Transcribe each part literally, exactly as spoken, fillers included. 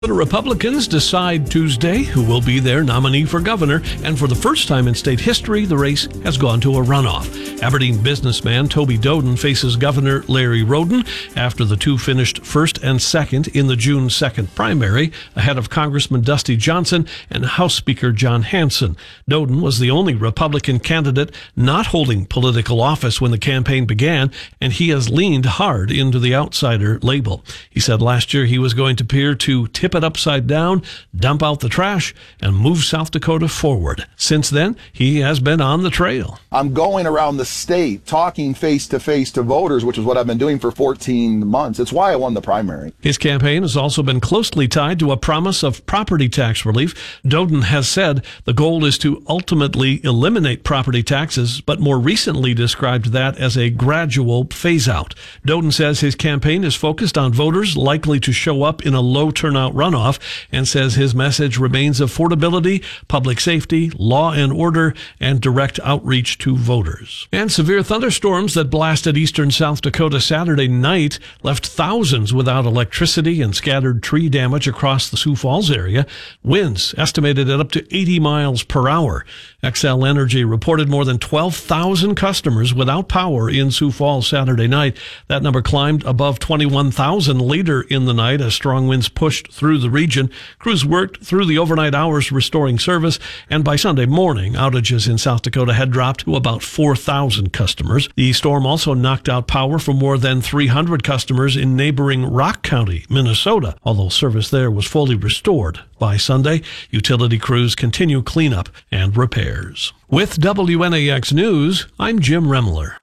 The Republicans decide Tuesday who will be their nominee for governor, and for the first time in state history, the race has gone to a runoff. Aberdeen businessman Toby Doden faces Governor Larry Roden after the two finished first and second in the June second primary, ahead of Congressman Dusty Johnson and House Speaker John Hanson. Doden was the only Republican candidate not holding political office when the campaign began, and he has leaned hard into the outsider label. He said last year he was going to appear to tip it upside down, dump out the trash, and move South Dakota forward. Since then, he has been on the trail. I'm going around the state talking face-to-face to voters, which is what I've been doing for fourteen months. It's why I won the primary. His campaign has also been closely tied to a promise of property tax relief. Doden has said the goal is to ultimately eliminate property taxes, but more recently described that as a gradual phase-out. Doden says his campaign is focused on voters likely to show up in a low turnout runoff, and says his message remains affordability, public safety, law and order, and direct outreach to voters. And severe thunderstorms that blasted eastern South Dakota Saturday night left thousands without electricity and scattered tree damage across the Sioux Falls area. Winds estimated at up to eighty miles per hour. Xcel Energy reported more than twelve thousand customers without power in Sioux Falls Saturday night. That number climbed above twenty-one thousand later in the night as strong winds pushed through the region. Crews worked through the overnight hours restoring service, and by Sunday morning, outages in South Dakota had dropped to about four thousand customers. The storm also knocked out power for more than three hundred customers in neighboring Rock County, Minnesota, although service there was fully restored. By Sunday, utility crews continue cleanup and repairs. With W N A X News, I'm Jim Remler.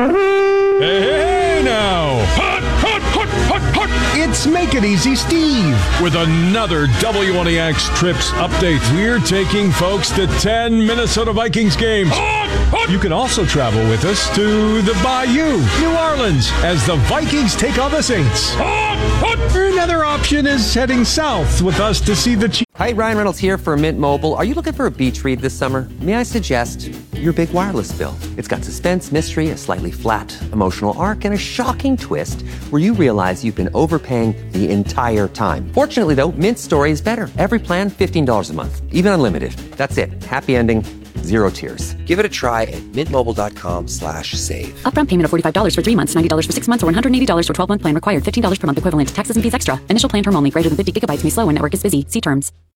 Hey, hey now! Hot, hot, hot, hot, hot! It's Make It Easy Steve with another W N A X Trips update. We're taking folks to ten Minnesota Vikings games. Hot, hot! You can also travel with us to the Bayou, New Orleans, as the Vikings take on the Saints. Hot, hot! Another option is heading south with us to see the Chiefs. Hi, Ryan Reynolds here for Mint Mobile. Are you looking for a beach read this summer? May I suggest your big wireless bill? It's got suspense, mystery, a slightly flat emotional arc, and a shocking twist where you realize you've been overpaying the entire time. Fortunately, though, Mint's story is better. Every plan, fifteen dollars a month, even unlimited. That's it. Happy ending, zero tears. Give it a try at mintmobile.com slash save. Upfront payment of forty-five dollars for three months, ninety dollars for six months, or one hundred eighty dollars for twelve-month plan required. fifteen dollars per month equivalent. Taxes and fees extra. Initial plan term only. Greater than fifty gigabytes may slow when network is busy. See terms.